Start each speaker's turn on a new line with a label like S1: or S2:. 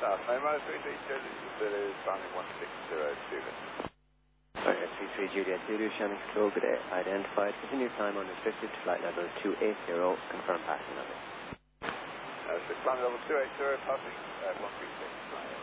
S1: Lima 33 Zulu, climbing 1602.
S2: Sorry, 33 Juliet Zulu, Shannon Control, good day. Identified, continue climb unrestricted to flight level 280, confirm passing number.
S1: So climb level 280, passing 136.